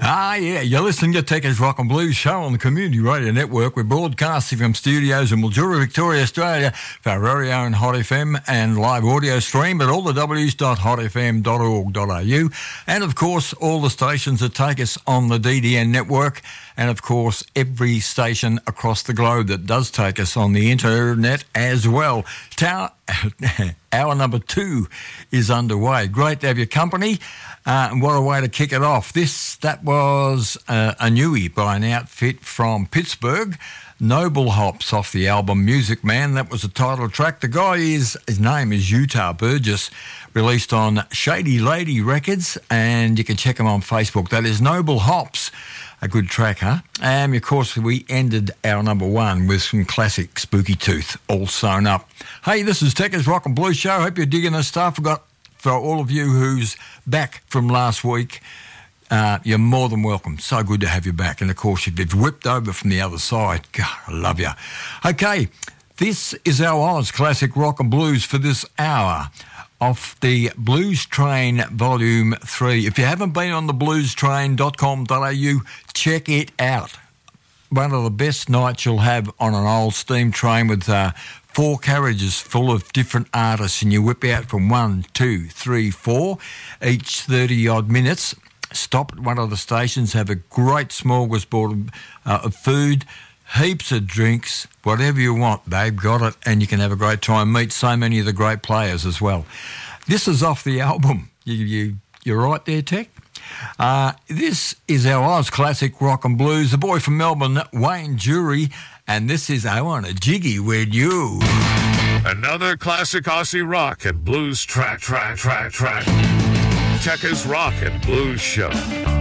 Ah, yeah, you're listening to Tech's Rock and Blues show on the Community Radio Network. We're broadcasting from studios in Mildura, Victoria, Australia, for our very own Hot FM and live audio stream at all the w's.hotfm.org.au, and of course all the stations that take us on the DDN network, and of course every station across the globe that does take us on the internet as well. Hour number 2 is underway. Great to have your company. And what a way to kick it off. That was a newie by an outfit from Pittsburgh, Noble Hops, off the album Music Man. That was the title track. The guy his name is Utah Burgess, released on Shady Lady Records, and you can check him on Facebook. That is Noble Hops. A good track, huh? And of course, we ended our number 1 with some classic Spooky Tooth, All Sewn Up. Hey, this is Tech's Rock and Blues Show. Hope you're digging this stuff. I've got, for all of you who's back from last week, you're more than welcome. So good to have you back. And of course, if you've whipped over from the other side, God, I love you. Okay, this is our Oz Classic Rock and Blues for this hour, off the Blues Train Volume 3. If you haven't been on the bluestrain.com.au, check it out. One of the best nights you'll have on an old steam train with 4 carriages full of different artists, and you whip out from 1, 2, 3, 4, each 30-odd minutes. Stop at one of the stations, have a great smorgasbord of food, heaps of drinks, whatever you want, they've got it, and you can have a great time, meet so many of the great players as well. This is off the album. You're right there, Tech? This is our Oz Classic Rock and Blues, the boy from Melbourne, Wayne Jury, and this is I Want a Jiggy With You. Another classic Aussie rock and blues track. Tech's Rock and Blues Show.